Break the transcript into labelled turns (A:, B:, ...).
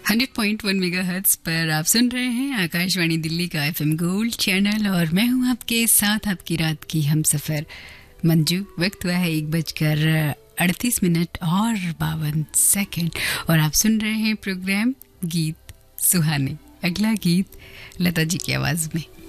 A: 100.1 megahertz पर आप सुन रहे हैं आकाशवाणी दिल्ली का एफएम गोल्ड चैनल और मैं हूं आपके साथ आपकी रात की हमसफर मंजू। वक्त हुआ है 1:38 और 52 और आप सुन रहे हैं प्रोग्राम गीत सुहाने। अगला गीत लता जी की आवाज में।